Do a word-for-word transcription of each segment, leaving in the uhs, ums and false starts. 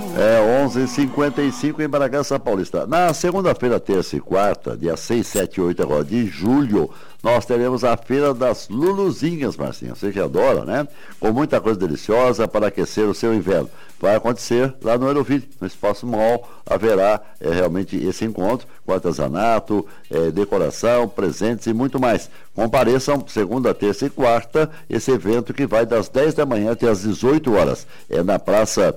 É, onze e cinquenta e cinco em Bragança Paulista. Na segunda-feira, terça e quarta, dia seis, sete e oito agora de julho, nós teremos a Feira das Luluzinhas, Marcinho. Você que adora, né? Com muita coisa deliciosa para aquecer o seu inverno. Vai acontecer lá no Aeroville, no Espaço Mall, haverá é, realmente esse encontro com artesanato, é, decoração, presentes e muito mais. Compareçam segunda, terça e quarta, esse evento que vai das dez da manhã até as dezoito horas. É na Praça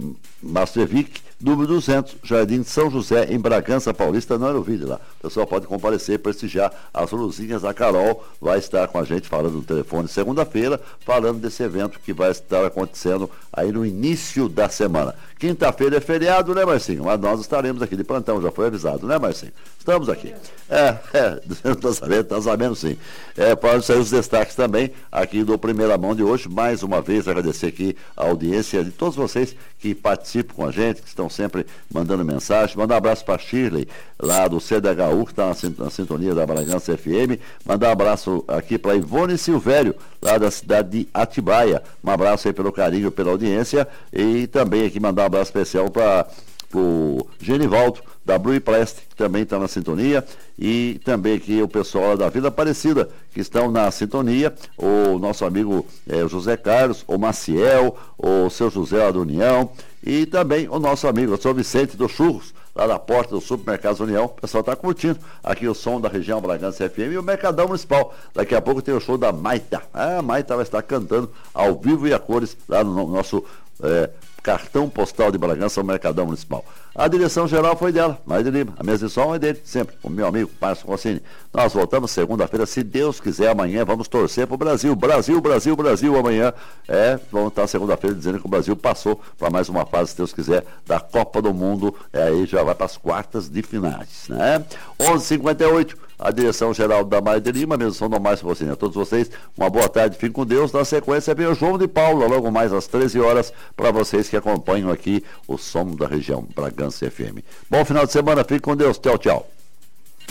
Mastrevic, número duzentos, Jardim de São José, em Bragança Paulista, no Aeroville lá. O pessoal pode comparecer, prestigiar as luzinhas. A Carol vai estar com a gente falando no telefone segunda-feira, falando desse evento que vai estar acontecendo aí no início da semana. Quinta-feira é feriado, né, Marcinho? Mas nós estaremos aqui de plantão, já foi avisado, né, Marcinho? Estamos aqui. É, é, está sabendo, está sabendo sim. É, pode sair os destaques também aqui do Primeira Mão de hoje. Mais uma vez, agradecer aqui a audiência de todos vocês que participam com a gente, que estão sempre mandando mensagem. Mandar um abraço para a Shirley, lá do C D H U, que está na, na sintonia da Bragança F M. Mandar um abraço aqui para Ivone Silvério, lá da cidade de Atibaia. Um abraço aí pelo carinho, pela audiência. E também aqui mandar um abraço especial para o Genivaldo, da Blue Plast, que também está na sintonia, e também aqui o pessoal da Vila Aparecida, que estão na sintonia, o nosso amigo é, José Carlos, o Maciel, o seu José lá do União, e também o nosso amigo, o seu Vicente do Churros, lá na porta do Supermercado União. O pessoal está curtindo aqui o som da região Bragança F M e o Mercadão Municipal. Daqui a pouco tem o show da Maita. Ah, a Maita vai estar cantando ao vivo e a cores lá no nosso é, cartão postal de Bragança, o Mercadão Municipal. A direção geral foi dela, Maide Lima. A mesa de som é dele, sempre, o meu amigo Márcio Rossini. Nós voltamos segunda-feira, se Deus quiser. Amanhã vamos torcer para o Brasil. Brasil, Brasil, Brasil. Amanhã é, vamos estar segunda-feira dizendo que o Brasil passou para mais uma fase, se Deus quiser, da Copa do Mundo. É, aí já vai para as quartas de finais, né? onze e cinquenta e oito, a direção geral da Maide Lima, a mesa de som do Márcio Rossini. A todos vocês, uma boa tarde, fiquem com Deus. Na sequência vem o João de Paula, logo mais às treze horas, para vocês que acompanham aqui o som da região Bragança F M. Bom final de semana, fique com Deus, tchau, tchau.